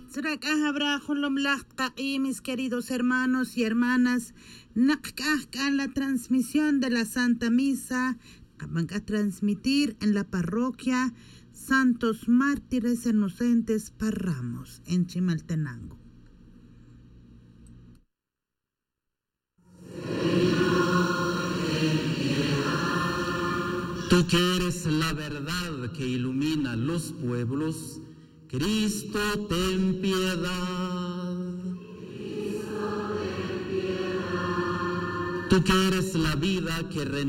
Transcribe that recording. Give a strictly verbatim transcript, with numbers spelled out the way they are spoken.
mis queridos hermanos y hermanas, en la transmisión de la Santa Misa, van a transmitir en la parroquia Santos Mártires Inocentes Parramos, en Chimaltenango. Tú que eres la verdad que ilumina los pueblos, Cristo, ten piedad. Cristo, ten piedad. Tú que eres la vida que renueva